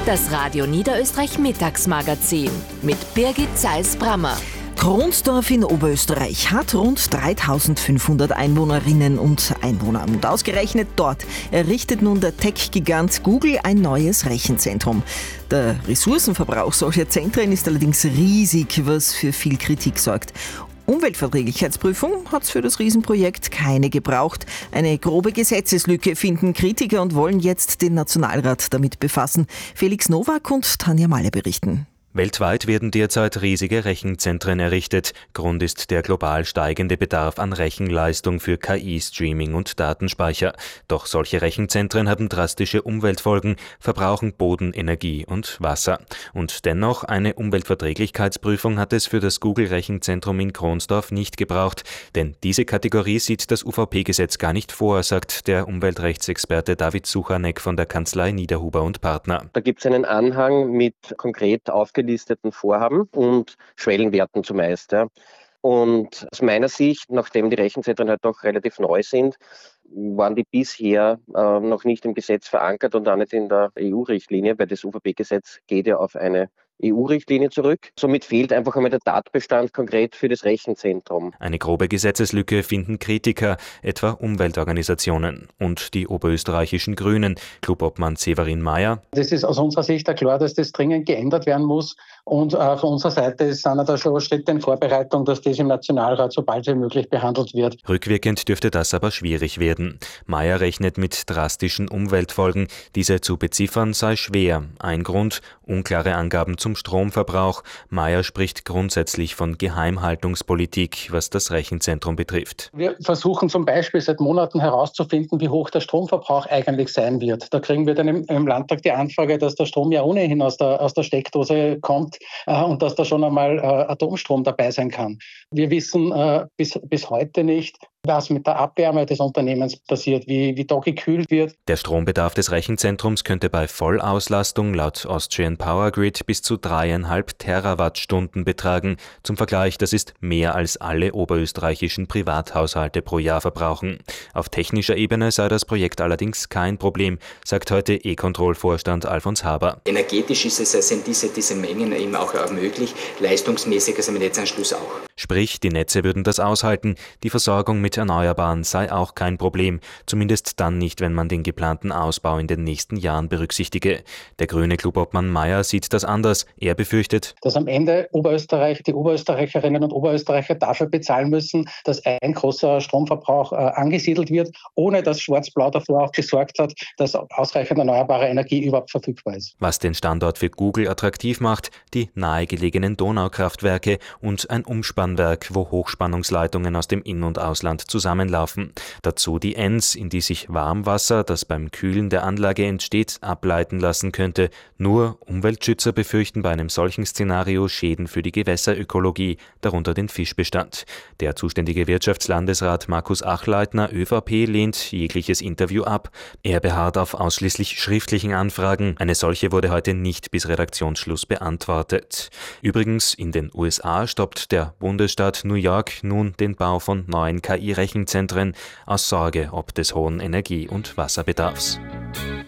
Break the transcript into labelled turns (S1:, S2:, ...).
S1: Das Radio Niederösterreich Mittagsmagazin mit Birgit Zeiss-Brammer.
S2: Kronsdorf in Oberösterreich hat rund 3500 Einwohnerinnen und Einwohner. Und ausgerechnet dort errichtet nun der Tech-Gigant Google ein neues Rechenzentrum. Der Ressourcenverbrauch solcher Zentren ist allerdings riesig, was für viel Kritik sorgt. Umweltverträglichkeitsprüfung hat es für das Riesenprojekt keine gebraucht. Eine grobe Gesetzeslücke finden Kritiker und wollen jetzt den Nationalrat damit befassen. Felix Nowak und Tanja Malle berichten.
S3: Weltweit werden derzeit riesige Rechenzentren errichtet. Grund ist der global steigende Bedarf an Rechenleistung für KI, Streaming und Datenspeicher. Doch solche Rechenzentren haben drastische Umweltfolgen, verbrauchen Boden, Energie und Wasser. Und dennoch, eine Umweltverträglichkeitsprüfung hat es für das Google-Rechenzentrum in Kronsdorf nicht gebraucht. Denn diese Kategorie sieht das UVP-Gesetz gar nicht vor, sagt der Umweltrechtsexperte David Suchanek von der Kanzlei Niederhuber und Partner.
S4: Da gibt es einen Anhang mit konkret aufgelisteten Vorhaben und Schwellenwerten zumeist. Ja. Und aus meiner Sicht, nachdem die Rechenzentren halt doch relativ neu sind, waren die bisher noch nicht im Gesetz verankert und auch nicht in der EU-Richtlinie, weil das UVP-Gesetz geht ja auf eine EU-Richtlinie zurück. Somit fehlt einfach einmal der Tatbestand konkret für das Rechenzentrum.
S3: Eine grobe Gesetzeslücke finden Kritiker, etwa Umweltorganisationen und die oberösterreichischen Grünen. Clubobmann Severin Mayer.
S5: Das ist aus unserer Sicht ja klar, dass das dringend geändert werden muss. Und von unserer Seite sind da schon Schritte in Vorbereitung, dass das im Nationalrat so bald wie möglich behandelt wird.
S3: Rückwirkend dürfte das aber schwierig werden. Mayer rechnet mit drastischen Umweltfolgen. Diese zu beziffern sei schwer. Ein Grund: unklare Angaben zum Stromverbrauch. Mayer spricht grundsätzlich von Geheimhaltungspolitik, was das Rechenzentrum betrifft.
S5: Wir versuchen zum Beispiel seit Monaten herauszufinden, wie hoch der Stromverbrauch eigentlich sein wird. Da kriegen wir dann im Landtag die Anfrage, dass der Strom ja ohnehin aus der Steckdose kommt und dass da schon einmal Atomstrom dabei sein kann. Wir wissen bis heute nicht, was mit der Abwärme des Unternehmens passiert, wie da gekühlt wird.
S3: Der Strombedarf des Rechenzentrums könnte bei Vollauslastung laut Austrian Power Grid bis zu 3,5 Terawattstunden betragen. Zum Vergleich, das ist mehr als alle oberösterreichischen Privathaushalte pro Jahr verbrauchen. Auf technischer Ebene sei das Projekt allerdings kein Problem, sagt heute E-Control-Vorstand Alfons Haber.
S6: Energetisch sind diese Mengen eben auch möglich, leistungsmäßig ist am Netzanschluss auch.
S3: Sprich, die Netze würden das aushalten, die Versorgung mit Erneuerbaren sei auch kein Problem, zumindest dann nicht, wenn man den geplanten Ausbau in den nächsten Jahren berücksichtige. Der grüne Clubobmann Mayer sieht das anders. Er befürchtet,
S5: dass am Ende die Oberösterreicherinnen und Oberösterreicher dafür bezahlen müssen, dass ein großer Stromverbrauch angesiedelt wird, ohne dass Schwarz-Blau davor auch gesorgt hat, dass ausreichend erneuerbare Energie überhaupt verfügbar ist.
S3: Was den Standort für Google attraktiv macht: die nahegelegenen Donaukraftwerke und ein Umspannwerk, wo Hochspannungsleitungen aus dem In- und Ausland zusammenlaufen. Dazu die Enns, in die sich Warmwasser, das beim Kühlen der Anlage entsteht, ableiten lassen könnte. Nur Umweltschützer befürchten bei einem solchen Szenario Schäden für die Gewässerökologie, darunter den Fischbestand. Der zuständige Wirtschaftslandesrat Markus Achleitner, ÖVP, lehnt jegliches Interview ab. Er beharrt auf ausschließlich schriftlichen Anfragen. Eine solche wurde heute nicht bis Redaktionsschluss beantwortet. Übrigens, in den USA stoppt der Bundesstaat New York nun den Bau von neuen KI-Rechenzentren aus Sorge ob des hohen Energie- und Wasserbedarfs.